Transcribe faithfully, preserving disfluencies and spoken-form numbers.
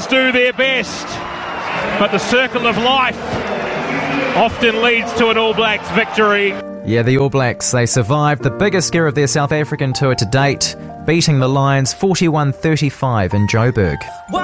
Lions do their best, but the circle of life often leads to an All Blacks victory. Yeah, the All Blacks, they survived the biggest scare of their South African tour to date, beating the Lions forty-one thirty-five in Joburg.